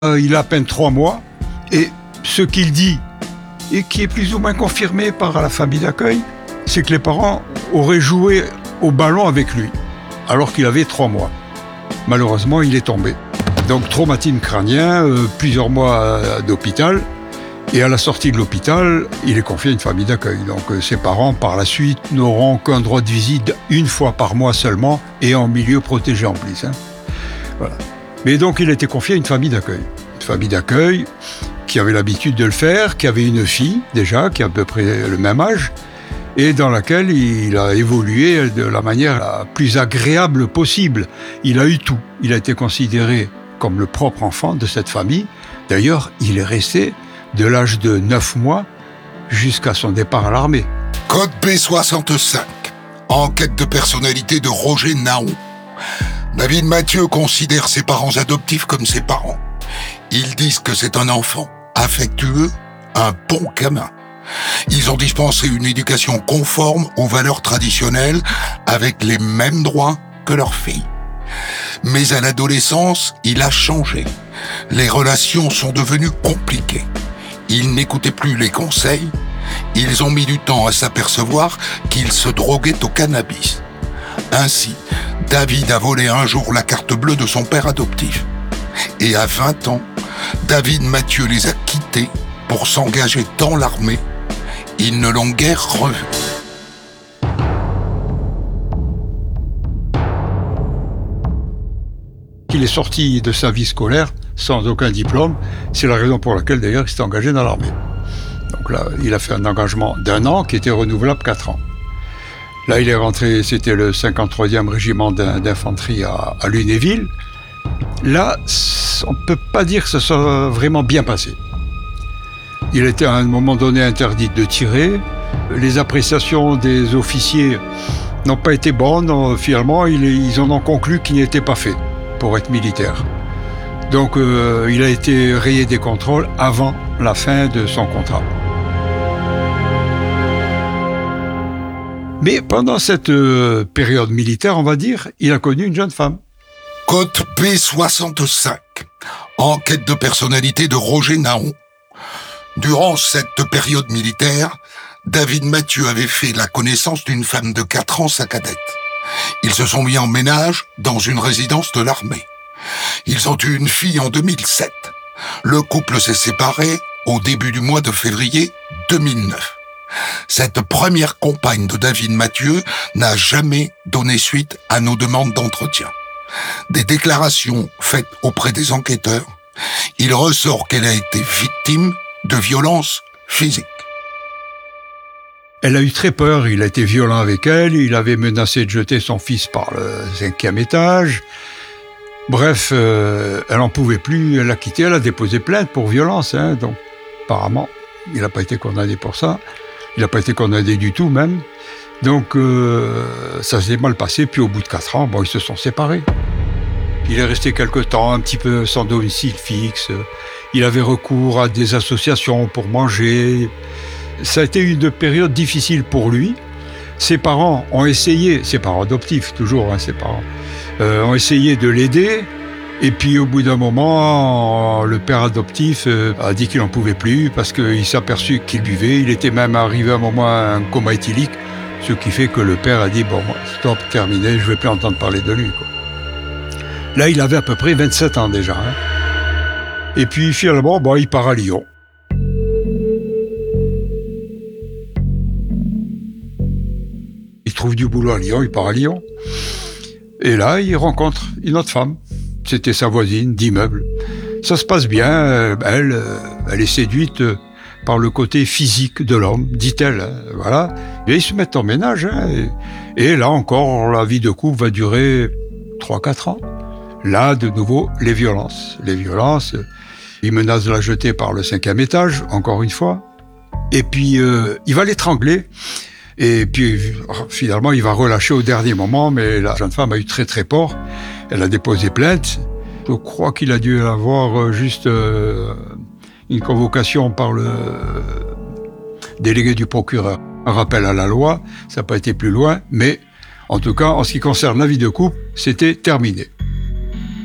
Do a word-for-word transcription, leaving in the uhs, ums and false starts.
Euh, il a à peine trois mois, et ce qu'il dit, et qui est plus ou moins confirmé par la famille d'accueil, c'est que les parents auraient joué au ballon avec lui, alors qu'il avait trois mois. Malheureusement, il est tombé. Donc traumatisme crânien, euh, plusieurs mois euh, d'hôpital, et à la sortie de l'hôpital, il est confié à une famille d'accueil. Donc euh, ses parents, par la suite, n'auront qu'un droit de visite une fois par mois seulement, et en milieu protégé en plus. Hein. Voilà. Mais donc il a été confié à une famille d'accueil. Une famille d'accueil qui avait l'habitude de le faire, qui avait une fille déjà, qui a à peu près le même âge, et dans laquelle il a évolué de la manière la plus agréable possible. Il a eu tout. Il a été considéré comme le propre enfant de cette famille. D'ailleurs, il est resté de l'âge de neuf mois jusqu'à son départ à l'armée. Code B soixante-cinq. Enquête de personnalité de Roger Naon. David Mathieu considère ses parents adoptifs comme ses parents. Ils disent que c'est un enfant affectueux, un bon gamin. Ils ont dispensé une éducation conforme aux valeurs traditionnelles avec les mêmes droits que leur fille. Mais à l'adolescence, il a changé. Les relations sont devenues compliquées. Il n'écoutait plus les conseils. Ils ont mis du temps à s'apercevoir qu'il se droguait au cannabis. Ainsi, David a volé un jour la carte bleue de son père adoptif. Et à vingt ans, David Mathieu les a quittés pour s'engager dans l'armée. Ils ne l'ont guère revu. Il est sorti de sa vie scolaire sans aucun diplôme. C'est la raison pour laquelle d'ailleurs il s'est engagé dans l'armée. Donc là, il a fait un engagement d'un an qui était renouvelable quatre ans. Là, il est rentré, c'était le cinquante-troisième régiment d'infanterie à, à Lunéville. Là, on ne peut pas dire que ça soit vraiment bien passé. Il était à un moment donné interdit de tirer. Les appréciations des officiers n'ont pas été bonnes. Finalement, ils en ont conclu qu'il n'était pas fait pour être militaire. Donc, euh, il a été rayé des contrôles avant la fin de son contrat. Mais pendant cette euh, période militaire, on va dire, il a connu une jeune femme. Code B soixante-cinq. Enquête de personnalité de Roger Naon. Durant cette période militaire, David Mathieu avait fait la connaissance d'une femme de quatre ans, sa cadette. Ils se sont mis en ménage dans une résidence de l'armée. Ils ont eu une fille en deux mille sept. Le couple s'est séparé au début du mois de février deux mille neuf. Cette première compagne de David Mathieu n'a jamais donné suite à nos demandes d'entretien. Des déclarations faites auprès des enquêteurs, il ressort qu'elle a été victime de violences physiques. Elle a eu très peur, il a été violent avec elle, il avait menacé de jeter son fils par le cinquième étage. Bref, euh, elle n'en pouvait plus, elle l'a quitté, elle a déposé plainte pour violence. Hein, donc, apparemment, il n'a pas été condamné pour ça. Il n'a pas été condamné du tout même. Donc, euh, ça s'est mal passé. Puis au bout de quatre ans, bon, ils se sont séparés. Il est resté quelque temps, un petit peu sans domicile fixe. Il avait recours à des associations pour manger. Ça a été une période difficile pour lui. Ses parents ont essayé, ses parents adoptifs toujours, hein, ses parents, euh, ont essayé de l'aider. Et puis au bout d'un moment, le père adoptif euh, a dit qu'il n'en pouvait plus parce qu'il s'est aperçu qu'il buvait. Il était même arrivé à un moment à un coma éthylique, ce qui fait que le père a dit « Bon, stop, terminé, je ne vais plus entendre parler de lui. » quoi. Là, il avait à peu près vingt-sept ans déjà. Hein. Et puis finalement, bon, il part à Lyon. Il trouve du boulot à Lyon, il part à Lyon. Et là, il rencontre une autre femme. C'était sa voisine d'immeuble. Ça se passe bien. Elle, elle est séduite par le côté physique de l'homme, dit-elle. Voilà. Et ils se mettent en ménage. Hein. Et là encore, la vie de couple va durer trois à quatre ans. Là, de nouveau, les violences. Les violences, il menace de la jeter par le cinquième étage, encore une fois. Et puis, euh, il va l'étrangler. Et puis, finalement, il va relâcher au dernier moment, mais la jeune femme a eu très très peur. Elle a déposé plainte. Je crois qu'il a dû avoir juste euh, une convocation par le délégué du procureur. Un rappel à la loi, ça n'a pas été plus loin, mais en tout cas, en ce qui concerne la vie de couple, c'était terminé.